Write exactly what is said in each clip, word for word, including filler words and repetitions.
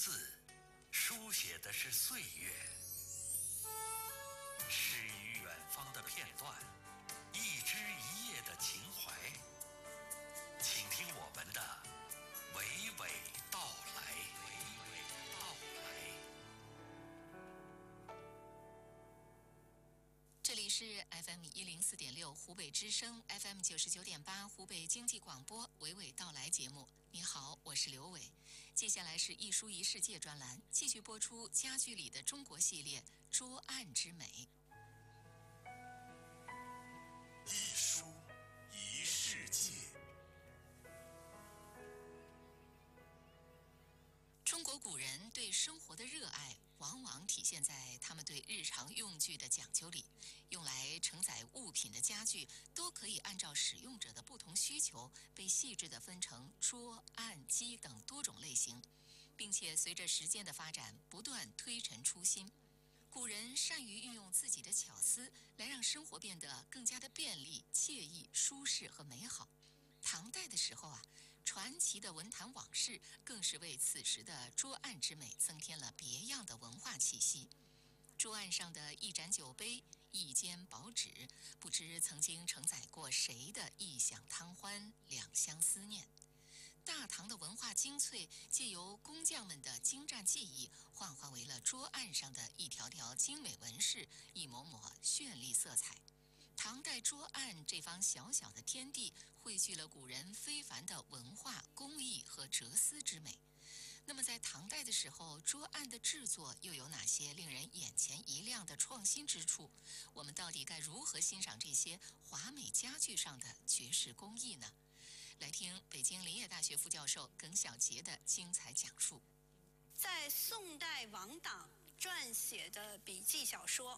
字，书写的是岁月。诗与远方的片段，一枝一叶的情怀。请听我们的娓娓道来。娓娓道来。 这里是 F M 一零四点六湖北之声 ，F M 九十九点八湖北经济广播娓娓道来节目。你好，我是刘伟。接下来是一书一世界专栏，继续播出家具里的中国系列《桌案之美》。 一书一世界。 中国古人对生活的热爱，往往体现在他们对日常用具的讲究里。用来承载物品的家具，都可以按照使用者的不同需求，被细致地分成桌、案、几等多种类型，并且随着时间的发展，不断推陈出新。古人善于运用自己的巧思，来让生活变得更加的便利、惬意、舒适和美好。唐代的时候啊，传奇的文坛往事更是为此时的桌案之美增添了别样的文化气息。桌案上的一盏酒杯，一间薄纸，不知曾经承载过谁的一晌贪欢，两相思念。大唐的文化精粹，借由工匠们的精湛技艺，幻化为了桌案上的一条条精美纹饰，一抹抹绚丽色彩。唐代桌案这方小小的天地，汇聚了古人非凡的文化、工艺和哲思之美。那么在唐代的时候，桌案的制作又有哪些令人眼前一亮的创新之处？我们到底该如何欣赏这些华美家具上的绝世工艺呢？来听北京林业大学副教授耿晓杰的精彩讲述。 在宋代王党撰写的笔记小说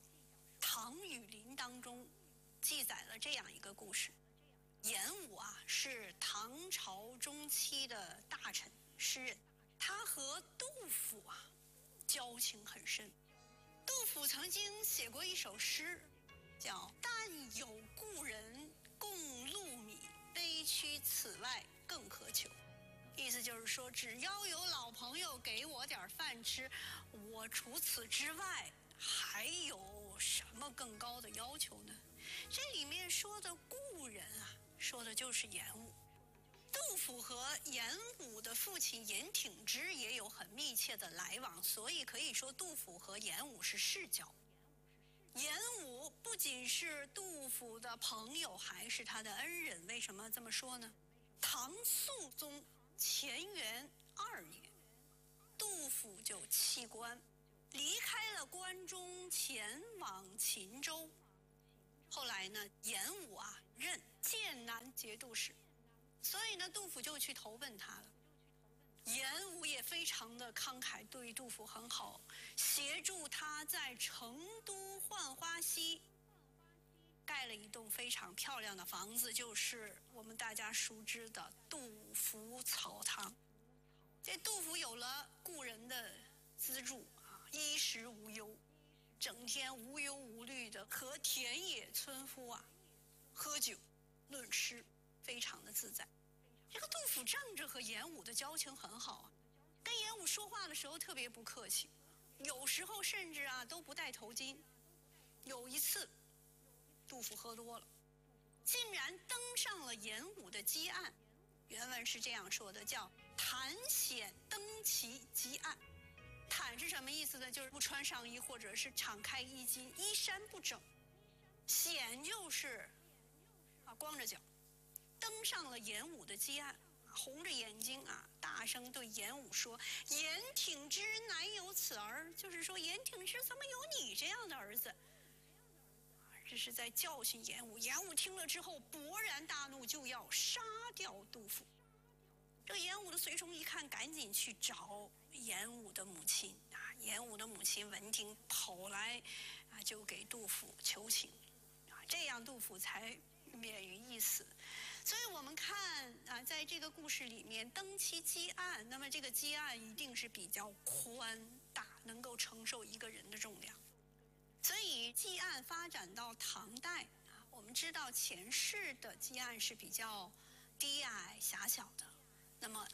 《唐雨林》当中，记载了这样一个故事。严武啊，是唐朝中期的大臣诗人，他和杜甫啊交情很深。杜甫曾经写过一首诗，叫“但有故人共戮米，悲屈此外更何求”。意思就是说，只要有老朋友给我点饭吃，我除此之外还有什么更高的要求呢？这里面说的故人啊，说的就是严武。杜甫和严武的父亲严挺之也有很密切的来往，所以可以说杜甫和严武是世交。严武不仅是杜甫的朋友，还是他的恩人。为什么这么说呢？唐肃宗乾元二年，杜甫就弃官，离开了关中，前往秦州。后来呢，严武啊任剑南节度使，所以呢，杜甫就去投奔他了。严武也非常的慷慨，对杜甫很好，协助他在成都浣花溪盖了一栋非常漂亮的房子，就是我们大家熟知的杜甫草堂。这杜甫有了故人的资助啊，衣食无忧，整天无忧无虑的和田野村夫啊喝酒论诗，非常的自在。这个杜甫仗着和严武的交情很好啊，跟严武说话的时候特别不客气，有时候甚至啊都不戴头巾。有一次杜甫喝多了，竟然登上了严武的基案。原文是这样说的，叫袒显登其基案。袒是什么意思呢？就是不穿上衣，或者是敞开衣襟，衣衫不整。显就是啊光着脚，登上了严武的基案，红着眼睛啊，大声对严武说：“严挺之乃有此儿。”就是说，严挺之怎么有你这样的儿子？这是在教训严武。严武听了之后勃然大怒，就要杀掉杜甫。这个严武的随从一看，赶紧去找严武的母亲啊。严武的母亲闻听跑来啊，就给杜甫求情啊，这样杜甫才免于一死。所以我们看啊，在这个故事里面，登其基案，那么这个基案一定是比较宽大，能够承受一个人的重量。所以基案发展到唐代啊，我们知道前世的基案是比较低矮狭小的，那么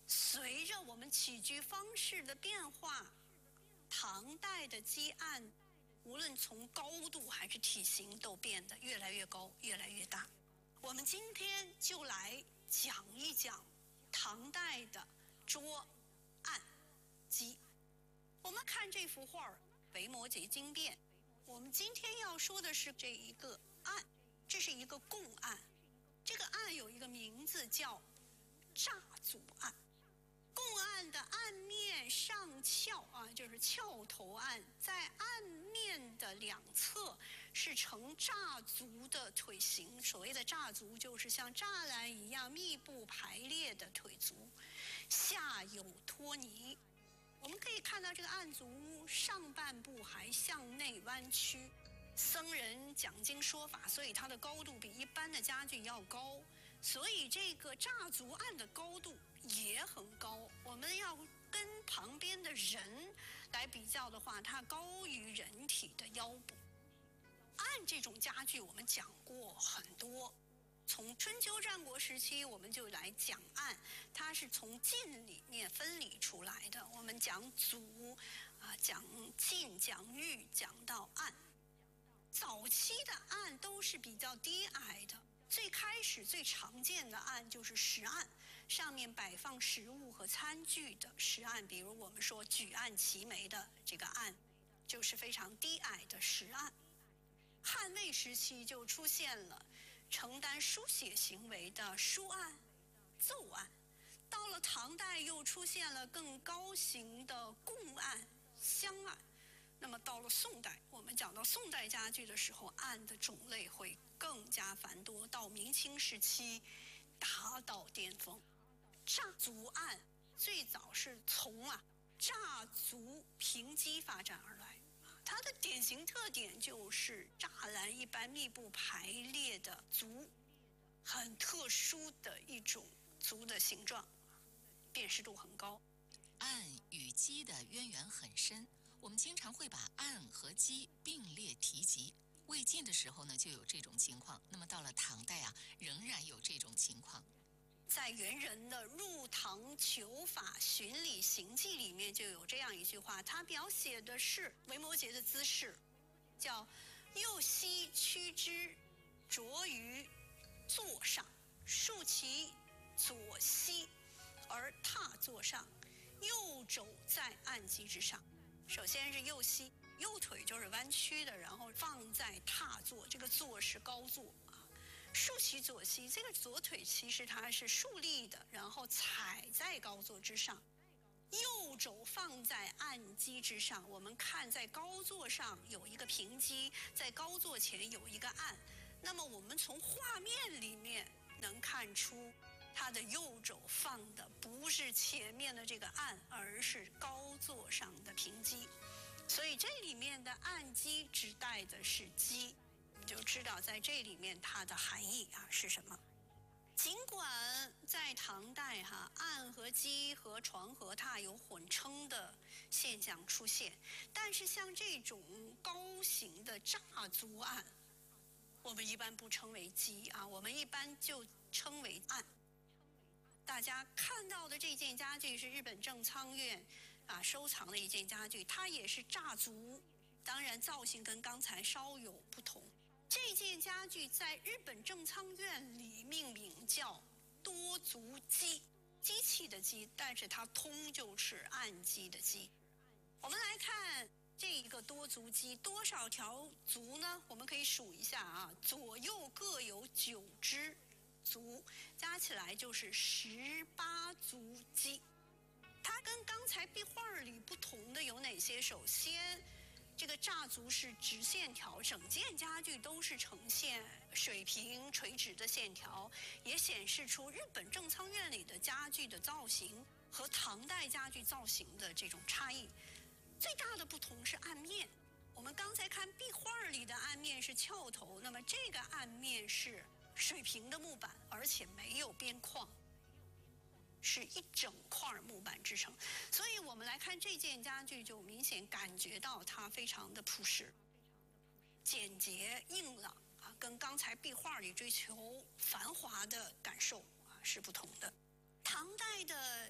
随着我们起居方式的变化，唐代的基案无论从高度还是体型都变得越来越高，越来越大。我们今天就来讲一讲唐代的桌、案、几。我们看这幅画儿《维摩诘经变》，我们今天要说的是这一个案，这是一个供案。这个案有一个名字叫乍足案。供案的案面上翘啊，就是翘头案，在案面的两侧是呈栅足的腿形。所谓的栅足，就是像栅栏一样密布排列的腿足，下有托泥。我们可以看到这个案足上半部还向内弯曲。僧人讲经说法，所以它的高度比一般的家具要高，所以这个栅足案的高度也很高。我们要跟旁边的人来比较的话，它高于人体的腰部。案这种家具我们讲过很多，从春秋战国时期我们就来讲案，它是从晋里面分离出来的。我们讲祖啊，讲晋，讲豫，讲到案。早期的案都是比较低矮的，最开始最常见的案就是食案，上面摆放食物和餐具的食案，比如我们说举案齐眉的这个案，就是非常低矮的食案。汉魏时期就出现了承担书写行为的书案、奏案，到了唐代又出现了更高型的供案、香案。那么到了宋代，我们讲到宋代家具的时候，案的种类会更加繁多，到明清时期达到巅峰。乍足案最早是从啊乍足平基发展而来，它的典型特点就是栅栏一般密布排列的足，很特殊的一种足的形状，辨识度很高。 案与基的渊源很深，我们经常会把案和基并列提及。魏晋的时候呢，就有这种情况。那么到了唐代啊，仍然有这种情况。 在元人的《入唐求法巡礼行记》里面就有这样一句话，它描写的是维摩诘的姿势，叫右膝屈之，着于座上，竖其左膝而踏座上，右肘在案基之上。首先是右膝，右腿就是弯曲的，然后放在踏座，这个座是高座啊。竖起左膝，这个左腿其实它是竖立的，然后踩在高座之上。右肘放在案基之上，我们看在高座上有一个平基，在高座前有一个案。那么我们从画面里面能看出，它的右肘放的不是前面的这个案，而是高座上的平基。所以这里面的案基指代的是基，你就知道在这里面它的含义啊是什么。尽管在唐代哈、啊，案和基和床和榻有混称的现象出现，但是像这种高型的乍足案，我们一般不称为基啊，我们一般就称为案。大家看到的这件家具是日本正仓院啊收藏的一件家具，它也是乍足，当然造型跟刚才稍有不同。这件家具在日本正仓院里命名叫多足机，机器的机，但是它通就是案基的基。我们来看这一个多足机多少条足呢？我们可以数一下啊，左右各有九只足，加起来就是十八足机。它跟刚才壁画里不同的有哪些？首先，这个乍足是直线条，整件家具都是呈现水平垂直的线条，也显示出日本正仓院里的家具的造型和唐代家具造型的这种差异。最大的不同是案面，我们刚才看壁画里的案面是翘头，那么这个案面是水平的木板，而且没有边框，是一整块木板制成。所以我们来看这件家具，就明显感觉到它非常的朴实、简洁、硬朗啊，跟刚才壁画里追求繁华的感受啊是不同的。唐代的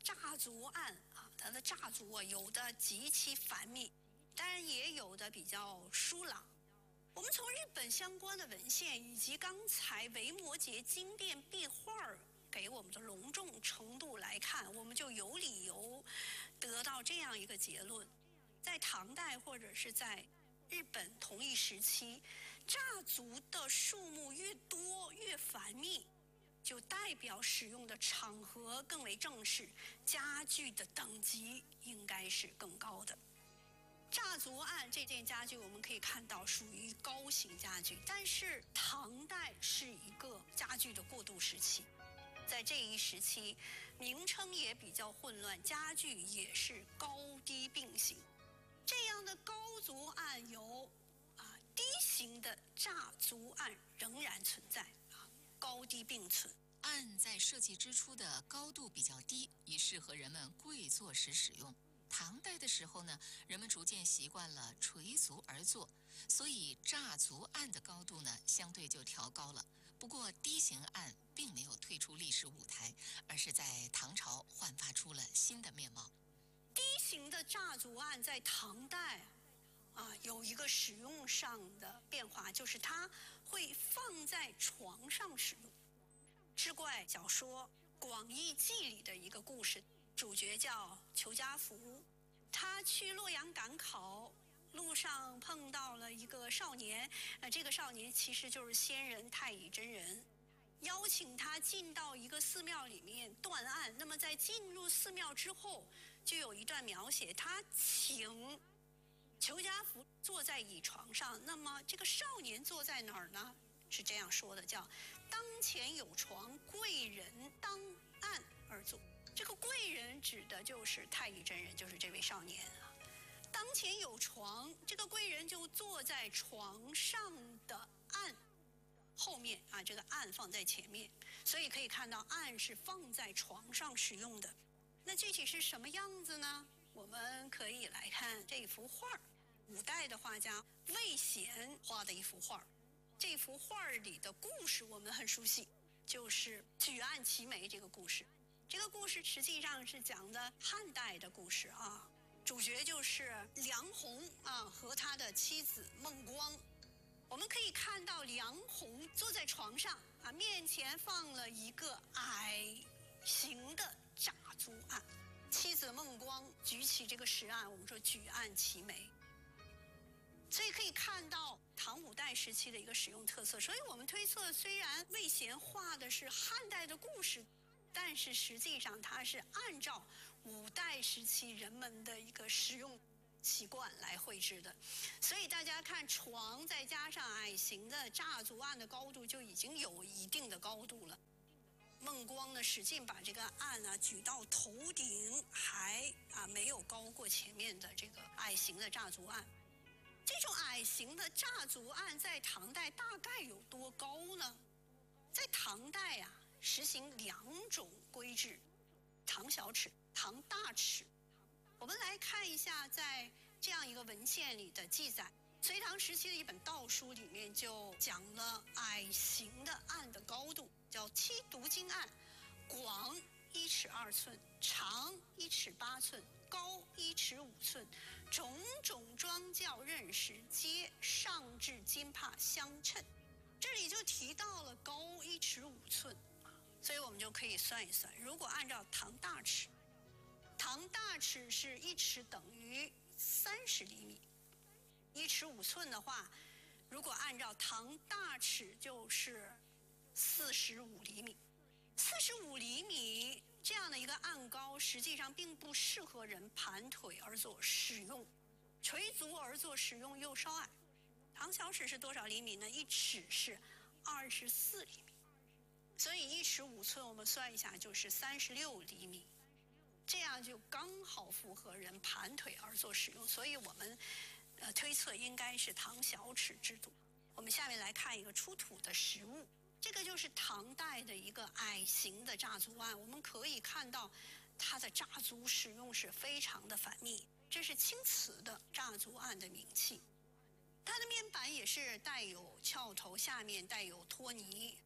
炸竹案啊，它的炸竹啊，有的极其繁密，当然也有的比较疏朗。我们从日本相关的文献以及刚才维摩诘经殿壁画给我们的隆重程度来看，我们就有理由得到这样一个结论：在唐代或者是在日本同一时期，炸竹的数目越多越繁密，就代表使用的场合更为正式，家具的等级应该是更高的。炸竹案这件家具我们可以看到属于高型家具，但是唐代是一个家具的过渡时期，在这一时期名称也比较混乱，家具也是高低并行。这样的高足案有啊低型的炸竹案仍然存在啊，高低并存。 案在设计之初的高度比较低，以适合人们跪坐时使用。唐代的时候呢，人们逐渐习惯了垂足而坐，所以炸竹案的高度呢相对就调高了。不过低型案并没有退出历史舞台，而是在唐朝焕发出了新的面貌。 低型的炸竹案在唐代啊有一个使用上的变化，就是它会放在床上使用。志怪小说《广义记》里的一个故事，主角叫裘家福，他去洛阳赶考，路上碰到了一个少年，呃，这个少年其实就是仙人太乙真人，邀请他进到一个寺庙里面断案。那么在进入寺庙之后，就有一段描写，他请裘家福坐在椅床上，那么这个少年坐在哪儿呢？是这样说的，叫当前有床，贵人当案而坐。这个贵人指的就是太乙真人，就是这位少年啊。当前有床，这个贵人就坐在床上的案后面啊，这个案放在前面，所以可以看到案是放在床上使用的。那具体是什么样子呢？我们可以来看这幅画，五代的画家魏贤画的一幅画。这幅画里的故事我们很熟悉，就是举案齐眉这个故事。这个故事实际上是讲的汉代的故事啊，主角就是梁鸿啊和他的妻子孟光。我们可以看到梁鸿坐在床上啊，面前放了一个矮形的炸竹案，妻子孟光举起这个石案，我们说举案齐眉。所以可以看到唐五代时期的一个使用特色。所以我们推测，虽然魏贤画的是汉代的故事，但是实际上它是按照五代时期人们的一个使用习惯来绘制的。所以大家看，床再加上矮形的炸竹案的高度就已经有一定的高度了。孟光呢，使劲把这个案啊举到头顶，还啊没有高过前面的这个矮形的炸竹案。这种矮形的炸竹案在唐代大概有多高呢？在唐代啊，实行两种规制，唐小尺、唐大尺。我们来看一下，在这样一个文献里的记载，隋唐时期的一本道书里面就讲了矮形的案的高度，叫七读经案，广一尺二寸，长一尺八寸，高一尺五寸，种种装教刃石，皆上至金帕相称。这里就提到了高一尺五寸，所以我们就可以算一算，如果按照唐大尺，唐大尺是一尺等于三十厘米，一尺五寸的话，如果按照唐大尺就是四十五厘米。四十五厘米这样的一个案高，实际上并不适合人盘腿而坐使用，垂足而坐使用又稍矮。唐小尺是多少厘米呢？一尺是二十四厘米，所以一尺五寸我们算一下就是三十六厘米，这样就刚好符合人盘腿而坐使用，所以我们呃推测应该是唐小尺制度。我们下面来看一个出土的实物。这个就是唐代的一个矮形的炸竹案，我们可以看到它的炸竹使用是非常的繁密，这是青瓷的炸竹案的名器。它的面板也是带有翘头，下面带有托泥，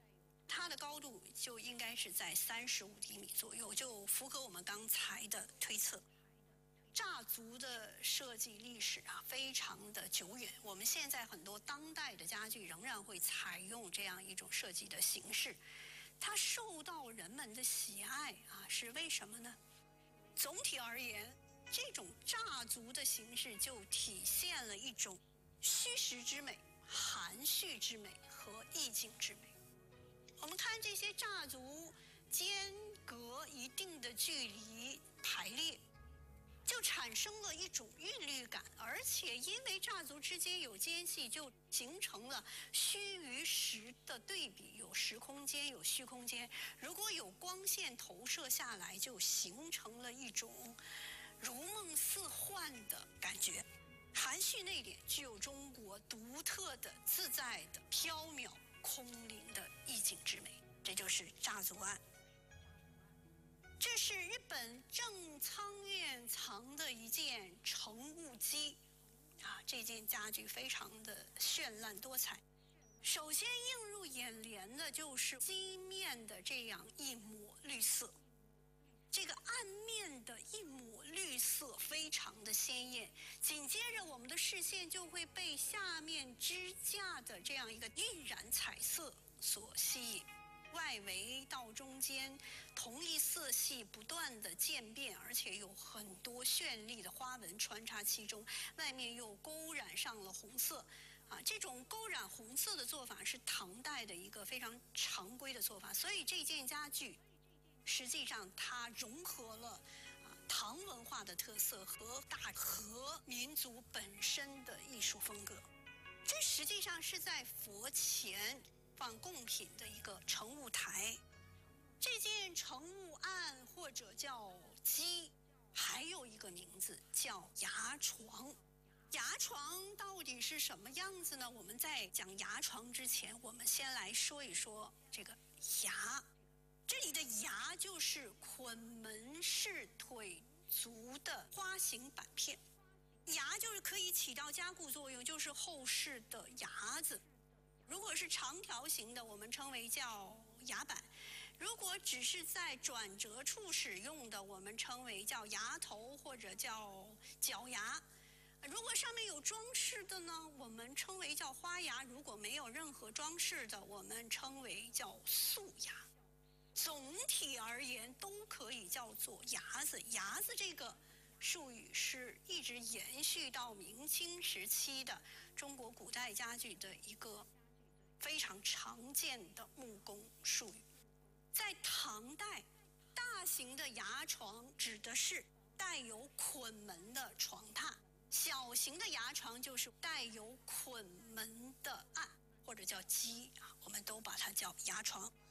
它的高度就应该是在三十五厘米左右，就符合我们刚才的推测。栅族的设计历史啊，非常的久远。我们现在很多当代的家具仍然会采用这样一种设计的形式，它受到人们的喜爱啊，是为什么呢？总体而言，这种栅族的形式就体现了一种虚实之美、含蓄之美和意境之美。我们看这些栅族间隔一定的距离排列，就产生了一种韵律感，而且因为栅族之间有间隙，就形成了虚与实的对比，有实空间，有虚空间。如果有光线投射下来，就形成了一种如梦似幻的感觉。含蓄内敛，具有中国独特的、自在的、飘渺空灵的意境之美，这就是栅族案。这是日本正仓院藏的一件乘务机，啊，这件家具非常的绚烂多彩。首先映入眼帘的就是机面的这样一抹绿色，这个暗面的一抹绿色非常的鲜艳，紧接着我们的视线就会被下面支架的这样一个晕染彩色所吸引。外围到中间，同一色系不断的渐变，而且有很多绚丽的花纹穿插其中，外面又勾染上了红色，啊，这种勾染红色的做法是唐代的一个非常常规的做法，所以这件家具实际上它融合了啊唐文化的特色和大和民族本身的艺术风格。这实际上是在佛前放贡品的一个乘务台。这件乘务案或者叫机，还有一个名字叫牙床。牙床到底是什么样子呢？我们在讲牙床之前，我们先来说一说这个牙。这里的牙就是捆门式腿足的花形板片，牙就是可以起到加固作用，就是后饰的牙子。如果是长条形的，我们称为叫牙板；如果只是在转折处使用的，我们称为叫牙头或者叫角牙。如果上面有装饰的呢，我们称为叫花牙；如果没有任何装饰的，我们称为叫素牙。总体而言都可以叫做牙子。牙子这个术语是一直延续到明清时期的中国古代家具的一个非常常见的木工术语。在唐代，大型的牙床指的是带有捆门的床榻，小型的牙床就是带有捆门的案或者叫机啊，我们都把它叫牙床。